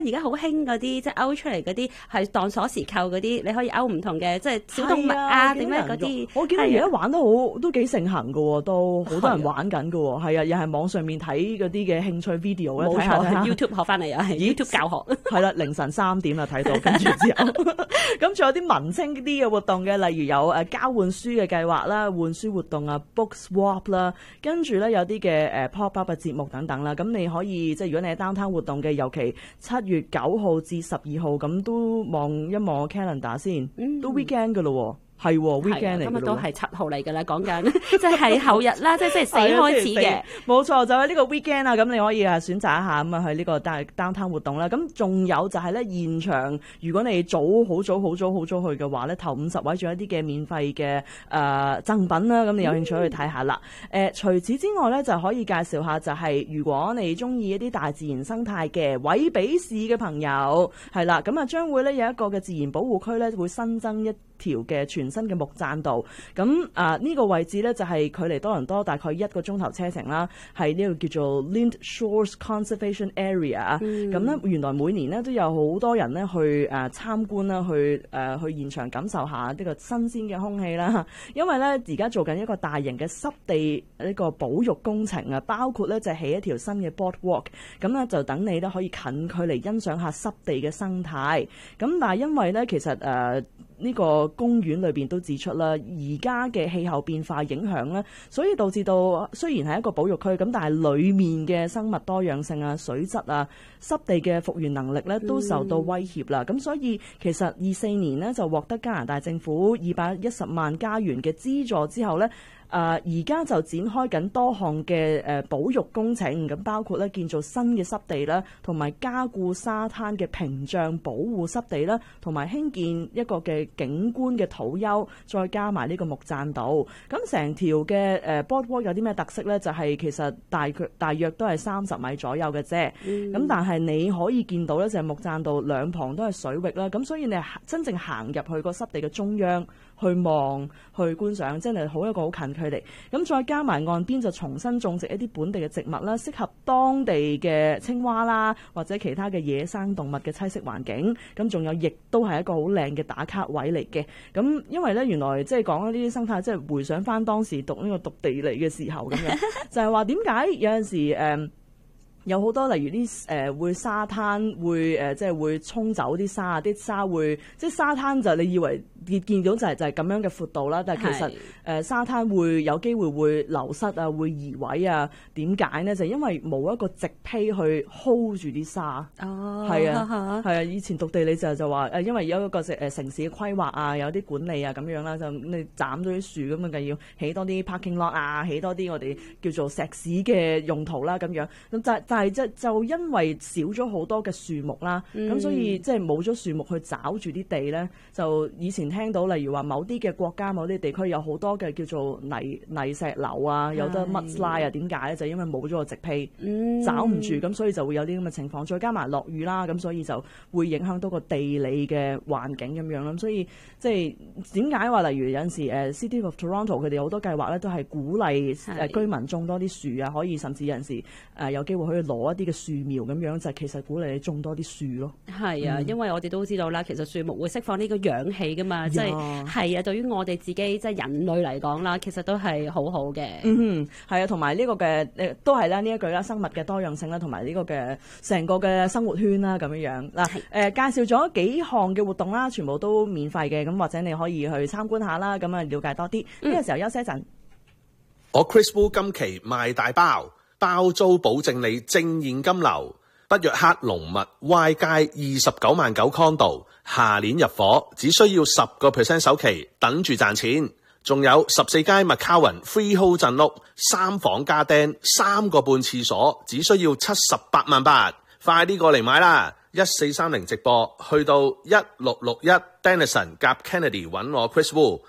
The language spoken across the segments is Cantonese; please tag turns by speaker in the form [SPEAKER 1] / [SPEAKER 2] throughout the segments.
[SPEAKER 1] 而家好興嗰啲即係勾出嚟嗰啲係當鎖匙扣嗰啲，你可以勾唔同嘅即係小動物啊，點樣嗰啲。
[SPEAKER 2] 我見到而家玩得都幾盛行㗎喎，都好多人玩緊㗎喎。係啊，又係網上面睇嗰啲嘅興趣 video 咧，
[SPEAKER 1] 冇錯，YouTube 學翻嚟又係 YouTube 教學。
[SPEAKER 2] 係啦，凌晨3點啦睇到，跟住之後，咁仲有啲文青啲嘅活動嘅，例如有交換書嘅計劃啦、換書活動啊、book swap 啦，跟住咧有啲嘅pop up 嘅節目等等啦。咁你可以即係如果你係 downtown 活動嘅，尤其7月9號至12號，咁都望一望 calendar 先，都 weekend 㗎咯喎。係 weekend 嚟嘅，
[SPEAKER 1] 今日都係7號嚟㗎啦，講緊即係後日啦，即係星期4開始嘅。
[SPEAKER 2] 冇錯，就係呢個 weekend 啊，咁你可以選擇一下咁啊去呢個 downtown 活動啦。咁仲有就係咧現場，如果你好早去嘅話咧，頭50位仲有一啲嘅免費嘅贈品啦，咁你有興趣去睇下啦。除此之外咧，就可以介紹下就係如果你中意一啲大自然生態嘅韋比市嘅朋友，係啦，咁啊將會咧有一個嘅自然保護區咧會新增一條嘅全新嘅木棧道，咁呢個位置咧就係距離多倫多大概1個鐘頭車程啦，係呢個叫做 Lind Shores Conservation Area。咁咧原來每年咧都有好多人咧去參觀啦，去現場感受下呢個新鮮嘅空氣啦。因為咧而家做緊一個大型嘅濕地呢個保育工程啊，包括咧就起一條新嘅 boardwalk， 咁咧就等你咧可以近距離欣賞下濕地嘅生態。咁但係因為咧其實呢個公園裏邊都指出啦，而家嘅氣候變化影響咧，所以導致到雖然係一個保育區，咁但係裡面嘅生物多樣性啊、水質啊、濕地嘅復原能力咧都受到威脅啦。咁所以其實24年呢，就獲得加拿大政府210萬加元嘅資助之後咧。而家就展開緊多項嘅保育工程，咁包括咧建造新嘅濕地啦，同埋加固沙灘嘅屏障保護濕地啦，同埋興建一個嘅景觀嘅土丘，再加埋呢個木棧道。咁成條嘅boardwalk 有啲咩特色咧？就係其實大約都係30米左右嘅啫。咁但係你可以見到咧，就係木棧道兩旁都係水域啦。咁所以你真正行入去個濕地嘅中央去望去觀賞，真係好一個好近距離。咁再加埋岸邊就重新種植一啲本地嘅植物啦，適合當地嘅青蛙啦，或者其他嘅野生動物嘅棲息環境。咁仲有亦都係一個好靚嘅打卡位嚟嘅。咁因為咧原來即係講呢啲生態，即係回想翻當時讀呢個讀地理嘅時候咁樣，就係話點解有陣時有好多例如啲會沙灘會即係會沖走啲沙啊，啲沙會即係沙灘就你以為見到就係咁樣嘅闊度啦，但係其實沙灘會有機會會流失啊，會移位啊。點解呢？就因為冇一個植被去 hold 住啲沙。哦，係啊，係啊。以前讀地理就話因為有一個城市嘅規劃啊，有啲管理啊咁樣啦，就你斬咗啲樹咁啊，就要起多啲 parking lot 啊，起多啲我哋叫做石屎嘅用途啦咁樣。咁但係就因為少咗好多嘅樹木啦，咁所以即係冇咗樹木去抓住啲地咧，就以前聽到例如話某啲嘅國家、某啲地區有好多嘅叫做泥石流啊，有得 mudslide 啊，點解咧？就因為冇咗個植被，抓唔住，咁所以就會有啲咁嘅情況。再加埋落雨啦，咁所以就會影響到個地理嘅環境咁樣啦。所以即係點解話例如有陣時City of Toronto 佢哋好多計劃咧，都係鼓勵居民種多啲樹啊，可以甚至有陣時有機會可以攞一啲嘅樹苗咁樣，就其實鼓勵你種多啲樹咯。係啊，
[SPEAKER 1] 因為我哋都知道啦，其實樹木會釋放呢個氧氣噶嘛，即係係啊，對於我哋自己即係人類嚟講啦，其實都係好好嘅。
[SPEAKER 2] 係啊，同埋呢個嘅都係啦，呢一句啦，生物嘅多樣性啦，同埋呢個嘅成個嘅生活圈啦，咁樣樣嗱介紹咗幾項嘅活動啦，全部都免費嘅，咁或者你可以去參觀下啦，咁啊了解多啲。呢個時候休息一陣。
[SPEAKER 3] 我 Chris Wu 今期賣大包租保證你正現金流，北約克龍密 Y 街29萬9 condo， 下年入伙，只需要10% 首期，等住賺錢。仲有14街 McCowan Freehold 鎮屋，3房加釘，3個半廁所，只需要78萬8，快啲過嚟買啦！1430直播去到1661 Denison 夾 Kennedy 揾我 Chris Wu。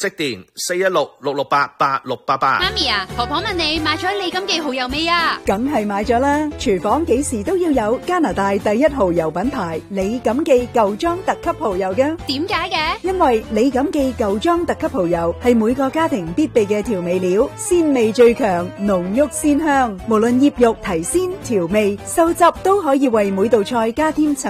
[SPEAKER 3] 即電416-668-8688。
[SPEAKER 4] 媽咪啊，婆婆問你買咗李錦記蠔油未啊？
[SPEAKER 5] 梗係買咗啦，廚房幾時都要有加拿大第一蠔油品牌李錦記舊裝特級蠔油嘅。
[SPEAKER 4] 點解嘅？
[SPEAKER 5] 因為李錦記舊裝特級蠔油係每個家庭必備嘅調味料，鮮味最強，濃郁鮮香，無論醃肉、提鮮、調味、收汁，都可以為每道菜加添